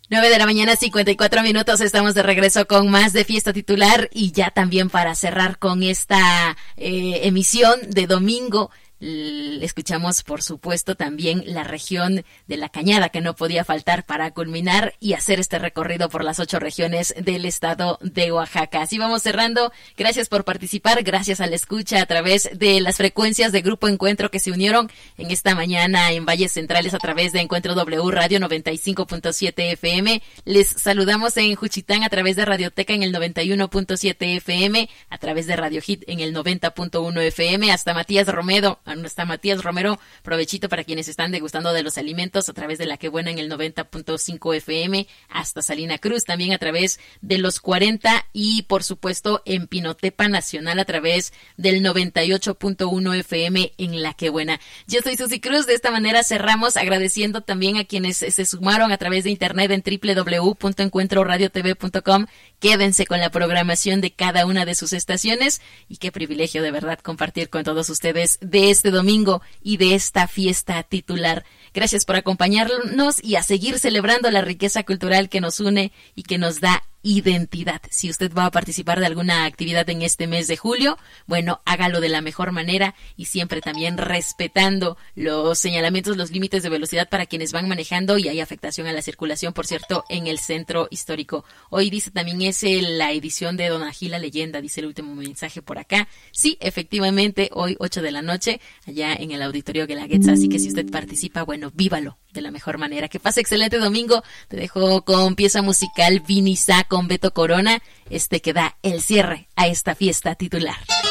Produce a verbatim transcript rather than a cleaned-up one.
nueve de la mañana, cincuenta y cuatro minutos, estamos de regreso con más de Fiesta Titular y ya también para cerrar con esta eh, emisión de domingo. Escuchamos, por supuesto, también la región de La Cañada, que no podía faltar para culminar y hacer este recorrido por las ocho regiones del estado de Oaxaca. Así vamos cerrando. Gracias por participar, gracias a la escucha a través de las frecuencias de Grupo Encuentro que se unieron en esta mañana en Valles Centrales a través de Encuentro W Radio noventa y cinco punto siete F M. Les saludamos en Juchitán a través de Radioteca en el noventa y uno punto siete F M, a través de Radio Hit en el noventa punto uno F M, hasta Matías Romero, hasta Matías Romero, provechito para quienes están degustando de los alimentos a través de La Que Buena en el noventa punto cinco F M, hasta Salina Cruz también a través de los cuarenta y por supuesto en Pinotepa Nacional a través del noventa y ocho punto uno F M en La Que Buena. Yo soy Susi Cruz, de esta manera cerramos agradeciendo también a quienes se sumaron a través de internet en doble u doble u doble u punto encuentro radio t v punto com. Quédense con la programación de cada una de sus estaciones y qué privilegio de verdad compartir con todos ustedes de este domingo y de esta fiesta titular. Gracias por acompañarnos y a seguir celebrando la riqueza cultural que nos une y que nos da identidad. Si usted va a participar de alguna actividad en este mes de julio, bueno, hágalo de la mejor manera y siempre también respetando los señalamientos, los límites de velocidad para quienes van manejando y hay afectación a la circulación, por cierto, en el centro histórico. Hoy dice también es la edición de Don Ají la Leyenda, dice el último mensaje por acá. Sí, efectivamente, hoy ocho de la noche, allá en el Auditorio Guelaguetza, así que si usted participa, bueno, vívalo de la mejor manera. Que pase excelente domingo. Te dejo con pieza musical Vinizá con Beto Corona, este que da el cierre a esta fiesta titular.